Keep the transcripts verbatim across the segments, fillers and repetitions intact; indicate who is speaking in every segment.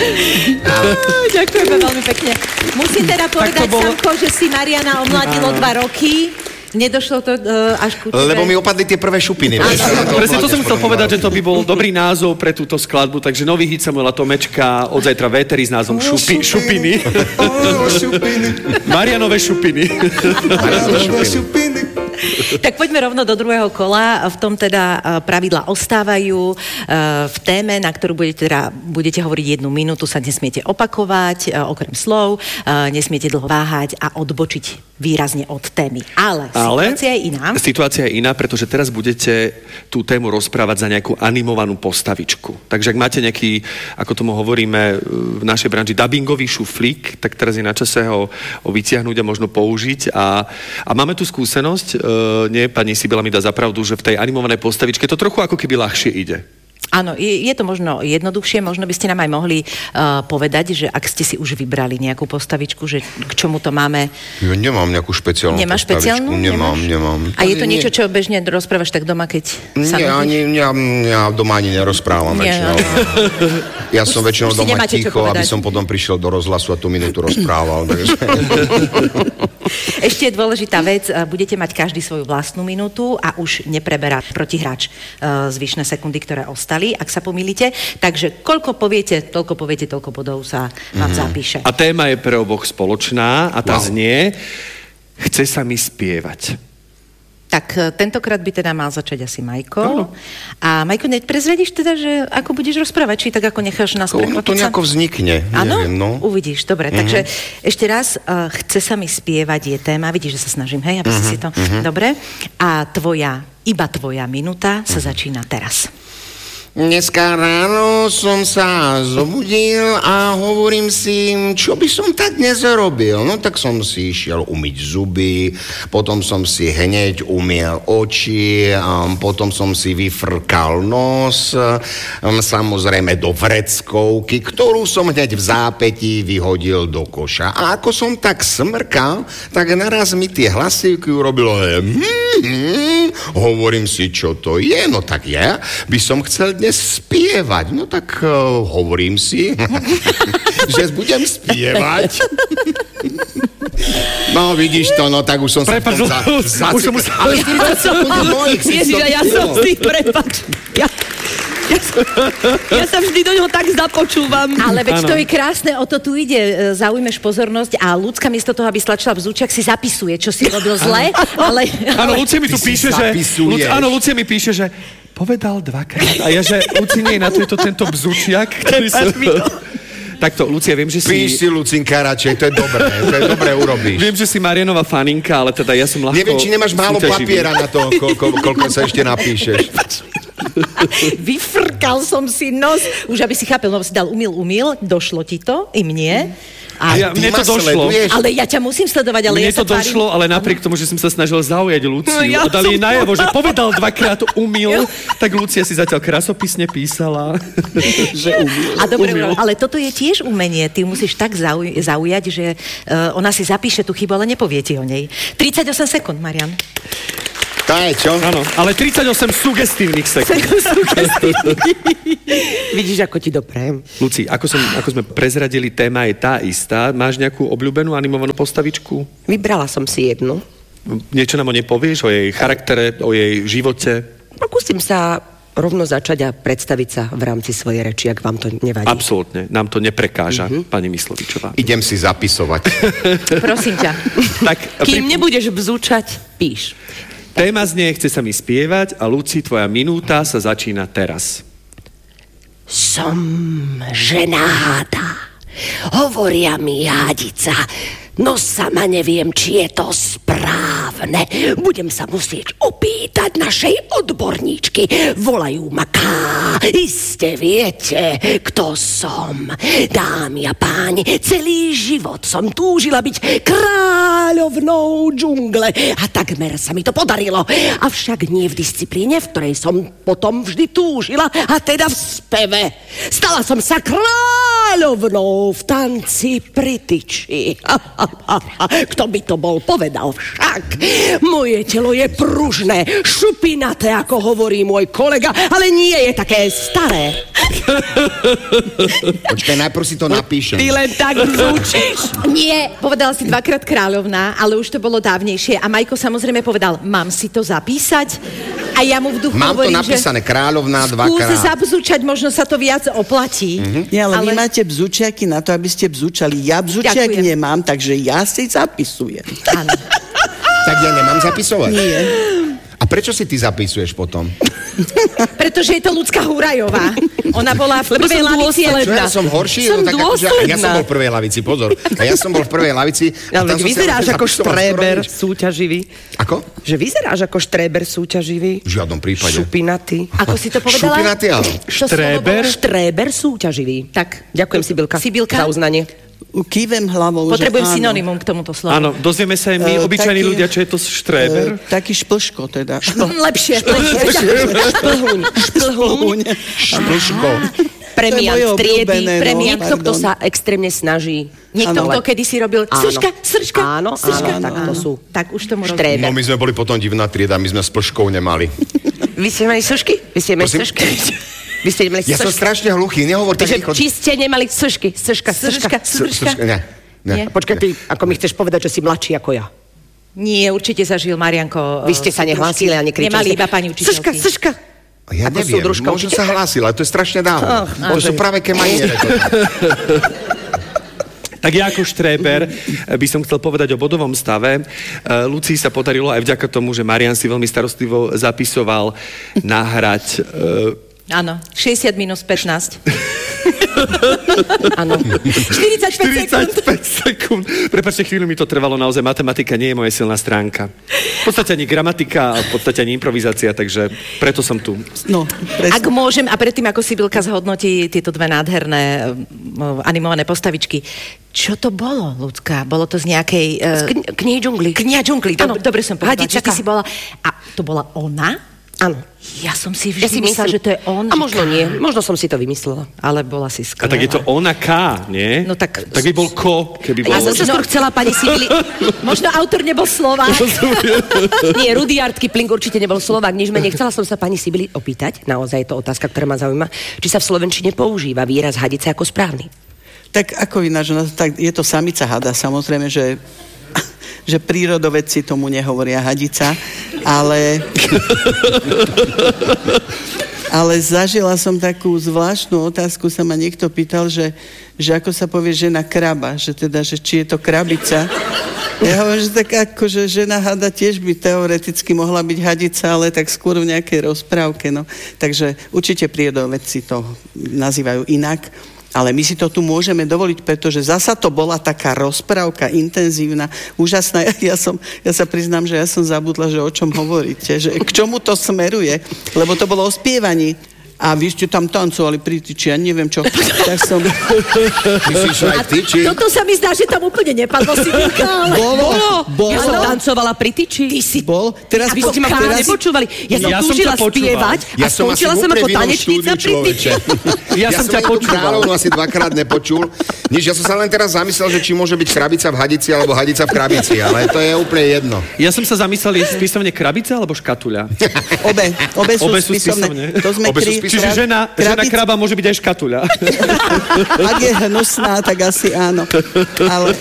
Speaker 1: Ďakujeme veľmi pekne. Musím teda povedať, bolo... Samko, že si Mariana omladilo dva roky. Nedošlo to uh, až ku tebe.
Speaker 2: Lebo mi opadli tie prvé šupiny.
Speaker 3: Presne to som chcel povedať, že to by bol dobrý názov pre túto skladbu, takže nový hit Samuela Tomečka, od zajtra Véteri s názvom Šupi, Šupiny. Marianové šupiny.
Speaker 2: Marianové šupiny.
Speaker 1: Tak poďme rovno do druhého kola. V tom teda pravidlá ostávajú. V téme, na ktorú budete, teda, budete hovoriť jednu minútu, sa nesmiete opakovať, okrem slov, nesmiete dlho váhať a odbočiť výrazne od témy. Ale,
Speaker 3: Ale
Speaker 1: situácia je iná.
Speaker 3: Situácia je iná, pretože teraz budete tú tému rozprávať za nejakú animovanú postavičku. Takže ak máte nejaký, ako tomu hovoríme v našej branži, dubbingový šuflík, tak teraz je na čase ho, ho vytiahnuť a možno použiť. A, a máme tu skúsenosť, Uh, nie, pani Sibila mi dá za pravdu, že v tej animovanej postavičke to trochu ako keby ľahšie ide.
Speaker 1: Áno, je, je to možno jednoduchšie, možno by ste nám aj mohli uh, povedať, že ak ste si už vybrali nejakú postavičku, že k čomu to máme...
Speaker 2: Ja nemám nejakú špeciálnu
Speaker 1: Nemáš
Speaker 2: postavičku.
Speaker 1: špeciálnu?
Speaker 2: Nemám,
Speaker 1: Nemáš?
Speaker 2: nemám.
Speaker 1: A je to
Speaker 2: nie.
Speaker 1: niečo, čo bežne rozprávaš tak doma, keď sa
Speaker 2: Nie, ani, ja, ja doma ani nerozprávam
Speaker 1: Nie,
Speaker 2: väčšinou.
Speaker 1: no.
Speaker 2: Ja som väčšinou
Speaker 1: už si
Speaker 2: doma
Speaker 1: nemáte čo
Speaker 2: ticho, aby
Speaker 1: povedať.
Speaker 2: som potom prišiel do rozhlasu a tú minútu rozprával. Takže...
Speaker 1: Ešte je dôležitá vec, budete mať každý svoju vlastnú minútu a už nepreberá protihráč uh, zvyšné sekundy, ktoré ostali, ak sa pomýlite. Takže koľko poviete, toľko poviete, toľko bodov sa vám mm. zapíše.
Speaker 3: A téma je pre oboch spoločná a tá
Speaker 2: wow.
Speaker 3: znie Chce sa mi spievať.
Speaker 1: Tak tentokrát by teda mal začať asi Majko.
Speaker 3: Áno.
Speaker 1: A Majko, neprezradíš teda, že ako budeš rozprávať, či tak ako necháš nás prekvapiť?
Speaker 2: No to nejako vznikne.
Speaker 1: Áno?
Speaker 2: Neviem, no.
Speaker 1: Uvidíš, dobre. Mm-hmm. Takže ešte raz, uh, Chce sa mi spievať je téma. Vidíš, že sa snažím, hej, aby mm-hmm. si to... Mm-hmm. Dobre. A tvoja, iba tvoja minúta sa začína teraz.
Speaker 2: Dneska ráno som sa zobudil a hovorím si, čo by som tak dnes robil. No tak som si išiel umyť zuby, potom som si hneď umiel oči, potom som si vyfrkal nos, samozrejme do vreckovky, ktorú som hneď v zápätí vyhodil do koša. A ako som tak smrkal, tak naraz mi tie hlasivky urobilo hmm, hovorím si, čo to je, no tak ja by som chcel dnes spievať. No tak uh, hovorím si, že budem spievať. No vidíš to, no tak už som
Speaker 3: Prepač,
Speaker 2: sa... Prepač, za,
Speaker 3: už som musel...
Speaker 2: Ale štyridsať sekúnd mojich si...
Speaker 1: Ježiš, ja som si, prepač. Ja, ja, ja sa vždy do ňoho tak započúvam. Ale veď to je krásne, o to tu ide. Zaujmeš pozornosť a ľudská miesto toho, aby stlačila vzúčak, si zapisuje, čo si robil zle. Ale,
Speaker 3: Áno,
Speaker 1: ale...
Speaker 3: Lucia mi tu píše, že... Luc, áno, Lucia mi píše, že povedal dvakrát. A ja, že Luci, nie, na to je to tento bzučiak, ktorý sa... Takto, Lucia, viem, že si...
Speaker 2: Píš si, Lucinka, radšej, to je dobré, to je dobré urobíš.
Speaker 3: Viem, že si Marianová faninka, ale teda ja som ľahko...
Speaker 2: Neviem, či nemáš málo
Speaker 3: súťaživý.
Speaker 2: papiera na to, ko, ko, koľko sa ešte napíšeš.
Speaker 1: Vyfrkal som si nos. Už aby si chápel, no si dal umil, umil, došlo ti to, i mne.
Speaker 3: A ja, mne to došlo.
Speaker 2: Sleduješ?
Speaker 1: Ale ja ťa musím sledovať, ale
Speaker 3: mne
Speaker 1: ja sa
Speaker 3: to došlo,
Speaker 1: tvárim...
Speaker 3: ale napriek tomu, že som sa snažil zaujať Luciu,
Speaker 1: No, ja
Speaker 3: a dali jej
Speaker 1: som-
Speaker 3: najavo, že povedal dvakrát umil, tak Lucia si zatiaľ krasopisne písala, že umil.
Speaker 1: A dobre,
Speaker 3: umil.
Speaker 1: ale toto je tiež umenie. Ty musíš tak zauj- zaujať, že uh, ona si zapíše tú chybu, ale nepovie ti o nej. tridsaťosem sekúnd, Marian.
Speaker 2: To je čo?
Speaker 3: Áno, ale tridsaťosem sugestívnych sekúnd.
Speaker 4: Vidíš, ako ti doprajem.
Speaker 3: Luci, ako, som, ako sme prezradili, téma je tá istá. Máš nejakú obľúbenú animovanú postavičku?
Speaker 4: Vybrala som si jednu.
Speaker 3: Niečo nám o nej povieš? O jej charaktere, o jej živote?
Speaker 4: Pokúsim sa rovno začať a predstaviť sa v rámci svojej reči, ak vám to nevadí.
Speaker 3: Absolútne. Nám to neprekáža, mm-hmm. pani Myslovičová.
Speaker 2: Idem si zapisovať.
Speaker 1: Prosím ťa.
Speaker 3: Tak,
Speaker 4: Kým
Speaker 3: pri...
Speaker 4: nebudeš bzúčať, píš.
Speaker 3: Téma znie Chce sa mi spievať a Luci, tvoja minúta sa začína teraz.
Speaker 5: Som ženáda. Hovoria mi jádica. No sama neviem, či je to správne. Budem sa musieť opýtať našej odborníčky. Volajú ma Ká. Iste viete, kto som. Dámy a páni, celý život som túžila byť kráľovnou džungle. A takmer sa mi to podarilo. Avšak nie v disciplíne, v ktorej som potom vždy túžila. A teda v speve. Stala som sa kráľovnou v tanci pri tyči. Kto by to bol povedal však? Moje telo je pružné, šupinaté, ako hovorí môj kolega, ale nie je také staré.
Speaker 2: Počkaj, najprv si to napíšem.
Speaker 5: Ty len tak zúčiš.
Speaker 1: Nie, povedala si dvakrát kráľovná, ale už to bolo dávnejšie. A Majko samozrejme povedal, mám si to zapísať? A ja mu v duchu
Speaker 2: Mám
Speaker 1: hovorím,
Speaker 2: to napísané, kráľovná
Speaker 1: skús
Speaker 2: dvakrát.
Speaker 1: zabzúčať, možno sa to viac oplatí.
Speaker 2: Mhm.
Speaker 6: Nie, ale, ale vy
Speaker 1: Ale-
Speaker 6: máte bzučiaky na to, aby ste bzučali. Ja bzučiak
Speaker 1: Ďakujem.
Speaker 6: nemám, takže ja si zapisujem.
Speaker 1: Áno.
Speaker 2: Tak ja nemám zapisovať.
Speaker 6: Nie.
Speaker 2: A prečo si ty zapisuješ potom?
Speaker 1: Pretože je to ľudská Hurajová. Ona bola v
Speaker 5: Lebo
Speaker 1: prvej
Speaker 5: som
Speaker 1: lavici.
Speaker 5: dôsledná.
Speaker 2: Čo, ja som horší?
Speaker 5: Som
Speaker 2: no, tak akože, a ja som
Speaker 5: dôsledná.
Speaker 2: bol v prvej lavici, pozor. A ja som bol v prvej lavici. a
Speaker 4: Ale
Speaker 2: tam som si
Speaker 4: vyzeráš
Speaker 2: ale
Speaker 4: ako
Speaker 2: zapisoval skoro
Speaker 4: štréber
Speaker 2: nič.
Speaker 4: súťaživý.
Speaker 2: Ako?
Speaker 4: Že vyzeráš ako štréber súťaživý.
Speaker 2: V žiadnom prípade.
Speaker 4: Šupinatý.
Speaker 1: Ako si to povedala?
Speaker 2: Šupinatý, áno.
Speaker 1: To slovo
Speaker 3: Štréber?
Speaker 1: bolo-
Speaker 4: Štréber súťaživý.
Speaker 1: Tak.
Speaker 4: Ďakujem, Sibylka.
Speaker 1: Sibylka?
Speaker 4: Za uznanie.
Speaker 6: Kývem hlavou,
Speaker 1: Potrebujem
Speaker 6: že áno.
Speaker 1: synonymum k tomuto slovu.
Speaker 3: Áno, dozvieme sa aj my,
Speaker 6: Eh,
Speaker 3: obyčajní
Speaker 6: taký-
Speaker 3: ľudia, čo je to štréber.
Speaker 6: E, taký šplško teda.
Speaker 1: Hm, Lepšie, lepšie.
Speaker 4: Šplhuň. Šplhuň.
Speaker 2: Šplško.
Speaker 4: Premiant
Speaker 6: moje
Speaker 4: triedy.
Speaker 6: obľúbené, no,
Speaker 4: Premiant, niekto, kto
Speaker 6: pardon.
Speaker 4: sa extrémne snaží.
Speaker 1: Niekto,
Speaker 6: Áno.
Speaker 1: kto kedysi robil
Speaker 4: Áno.
Speaker 1: srška, srška,
Speaker 4: Áno,
Speaker 1: srška.
Speaker 4: áno, tak to sú.
Speaker 1: Tak už tomu rozumiem.
Speaker 4: Štréber.
Speaker 2: No my sme boli potom divná trieda, my sme s plškou nemali.
Speaker 4: Vy ste mali sršky? Vy ste mali
Speaker 2: Prosím?
Speaker 4: sršky? Vy ste nemali
Speaker 2: Ja som
Speaker 4: sršky?
Speaker 2: strašne hluchý, nehovor tak
Speaker 4: Takže
Speaker 2: rýchlo.
Speaker 4: či ste nemali sršky? Srška, srška.
Speaker 1: Srška, srška.
Speaker 2: Ne, ne.
Speaker 1: Nie.
Speaker 4: Počkaj, ty, ako mi chceš povedať, že si mladší ako ja.
Speaker 1: Nie, určite zažil Marianko.
Speaker 4: Vy ste sa nehlásili a nekričali.
Speaker 1: Nemali
Speaker 4: ste.
Speaker 1: iba pani
Speaker 4: Srška,
Speaker 1: učiteľky.
Speaker 4: srška.
Speaker 2: Ja
Speaker 4: Ako
Speaker 2: neviem,
Speaker 4: súdružka
Speaker 2: možno
Speaker 4: určite.
Speaker 2: sa hlásila, ale to je strašne dávno.
Speaker 4: Ach,
Speaker 2: To sú práve kemaniere.
Speaker 3: Tak ja ako štréber eh, by som chcel povedať o bodovom stave. Eh, Lucii sa podarilo aj vďaka tomu, že Marian si veľmi starostlivo zapisoval, nahrať eh,
Speaker 1: Áno, šesťdesiat minus pätnásť.
Speaker 4: Áno.
Speaker 1: štyridsaťpäť sekúnd.
Speaker 3: štyridsaťpäť sekúnd. Prepačte, chvíľu mi to trvalo, naozaj matematika nie je moja silná stránka. V podstate ani gramatika, a v podstate ani improvizácia, takže preto som tu.
Speaker 6: No,
Speaker 1: Ak
Speaker 6: presne.
Speaker 1: môžem, a predtým, ako Sibylka zhodnotí tieto dve nádherné um, animované postavičky, čo to bolo, ľudská? Bolo to z nejakej...
Speaker 4: Z
Speaker 1: Uh,
Speaker 4: kni- knihy džungly.
Speaker 1: Kniha džungly,
Speaker 4: Áno.
Speaker 1: dobre, dobre som povedala.
Speaker 4: Hadičaka.
Speaker 1: Že ty si bola... A to bola ona?
Speaker 4: Áno.
Speaker 1: Ja som si vždy
Speaker 4: Ja si
Speaker 1: myslela,
Speaker 4: myslím,
Speaker 1: že to je on.
Speaker 4: A
Speaker 1: že
Speaker 4: možno
Speaker 1: K.
Speaker 4: nie. Možno som si to vymyslela.
Speaker 1: Ale bola si
Speaker 3: A
Speaker 1: skvelá.
Speaker 3: tak je to ona K, nie?
Speaker 1: No tak-
Speaker 3: Tak by bol Ko, keby bol...
Speaker 4: Ja som sa skôr chcela pani Sibili...
Speaker 1: Možno autor nebol Slovák.
Speaker 4: Nie, Rudyard Kipling určite nebol Slovák, nič menej. Chcela som sa pani Sibili opýtať, naozaj je to otázka, ktorá ma zaujíma, či sa v slovenčine používa výraz hadice ako správny.
Speaker 6: Tak ako ináč, no, tak je to samica hada, samozrejme, že že prírodovedci tomu nehovoria hadica, ale ale zažila som takú zvláštnu otázku, sa ma niekto pýtal, že, že ako sa povie žena kraba, že teda, že či je to krabica. Ja hovorím, že tak ako, že žena hada tiež by teoreticky mohla byť hadica, ale tak skôr v nejakej rozprávke, no. Takže určite prírodovedci to nazývajú inak. Ale my si to tu môžeme dovoliť, pretože zasa to bola taká rozprávka intenzívna, úžasná. Ja, som, ja sa priznám, že ja som zabudla, že o čom hovoríte, že k čomu to smeruje, lebo to bolo o spievaní. A vy ste tam tancovali pri tyči, ja neviem čo. Tak som...
Speaker 2: Myslíš aj ty, či...
Speaker 1: Toto sa mi zdá, že tam úplne nepadlo Sibylka, ale...
Speaker 6: Bolo, bolo.
Speaker 4: Ja som tancovala pri tyči.
Speaker 1: Ty si...
Speaker 6: Bol. Teraz,
Speaker 4: Vy ste ma vôbec
Speaker 6: teraz,
Speaker 4: nepočúvali. Ja som
Speaker 3: Ja som
Speaker 4: túžila
Speaker 3: ťa počúval.
Speaker 4: spievať a
Speaker 2: Ja som asi
Speaker 4: skončila
Speaker 2: v
Speaker 4: som
Speaker 2: úplne
Speaker 4: ako
Speaker 2: v inom
Speaker 4: tanečnica
Speaker 2: štúdiu,
Speaker 4: pri tyči.
Speaker 3: Ja
Speaker 2: Ja
Speaker 3: som
Speaker 2: som
Speaker 3: ťa
Speaker 2: jednu
Speaker 3: počúval.
Speaker 2: kráľovnu asi dvakrát nepočul. Nič, ja som sa len teraz zamyslel, že či môže byť krabica v hadici alebo hadica v krabici, ale to je úplne jedno.
Speaker 3: Ja som sa zamyslel, je spisovne krabica alebo škatuľa?
Speaker 6: Obe, obe sú
Speaker 3: Obe sú
Speaker 6: spisovné.
Speaker 3: spisovne.
Speaker 6: To sme
Speaker 2: Obe sú
Speaker 6: kri...
Speaker 2: spisovné.
Speaker 3: Čiže žena, žena
Speaker 6: krabic-
Speaker 3: kraba môže byť aj škatuľa.
Speaker 6: Ak je hnusná, tak asi áno. Ale...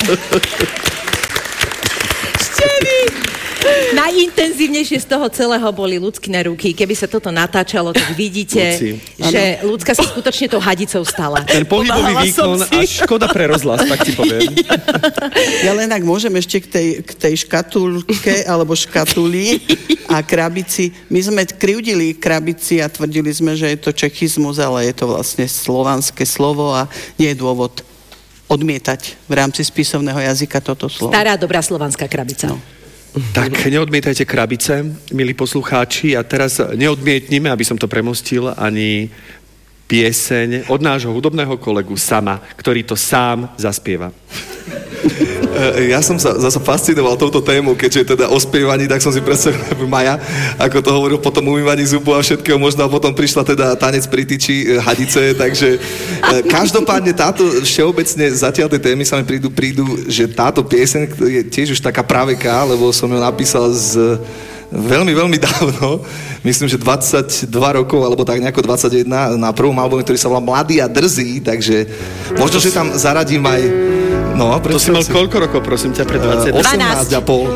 Speaker 1: Najintenzívnejšie z toho celého boli ľudskine ruky. Keby sa toto natáčalo, tak vidíte,
Speaker 3: Luci.
Speaker 1: že ľudská sa skutočne tou hadicou stala.
Speaker 3: Ten pohybový
Speaker 1: Pomáhala som
Speaker 3: výkon
Speaker 1: si.
Speaker 3: a škoda pre rozhlas, tak ti poviem.
Speaker 6: Ja len ak môžem ešte k tej, k tej škatulke alebo škatuli a krabici. My sme krivdili krabici a tvrdili sme, že je to čechizmus, ale je to vlastne slovanské slovo a nie je dôvod odmietať v rámci spisovného jazyka toto slovo.
Speaker 1: Stará, dobrá slovanská krabica. No.
Speaker 3: Tak neodmietajte krabice, milí poslucháči, a teraz neodmietnime, aby som to premostil, ani pieseň od nášho hudobného kolegu Sama, ktorý to sám zaspieva.
Speaker 7: Ja som sa zase fascinoval touto tému, keďže teda o spievaní, tak som si predstavil Maja, ako to hovoril, potom umývaní zubov a všetkého možno, a potom prišla teda tanec pri tyči, hadice, takže každopádne táto všeobecne zatiaľ tie témy sa mi prídu, prídu, že táto pieseň je tiež už taká praveká, lebo som ju napísal s veľmi, veľmi dávno, myslím, že dvadsaťdva rokov, alebo tak nejako dvadsaťjeden na prvom albume, ktorý sa volá Mladý a drzý, takže možno, že tam zaradím aj... No,
Speaker 3: to si mal si... koľko rokov, prosím ťa, pre dvadsať?
Speaker 7: Uh, osemnásť a pol.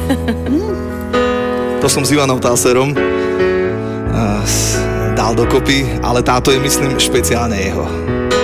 Speaker 7: To som s Ivanom Táserom uh, dal dokopy, ale táto je, myslím, špeciálne jeho.